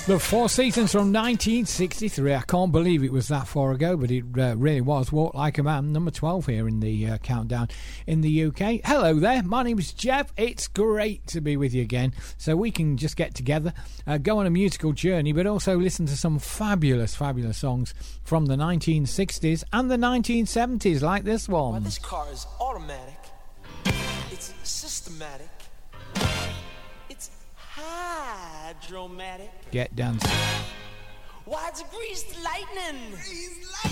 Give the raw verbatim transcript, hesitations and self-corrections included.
The Four Seasons from nineteen sixty-three. I can't believe it was that far ago, but it uh, really was. Walk Like a Man, number twelve here in the uh, countdown in the U K. Hello there, my name is Jeff. It's great to be with you again, so we can just get together, uh, go on a musical journey, but also listen to some fabulous, fabulous songs from the nineteen sixties and the nineteen seventies, like this one. Well, this car is automatic. It's systematic. It's hydromatic. Get dancing. Why, it's greased lightning. Greased lightning.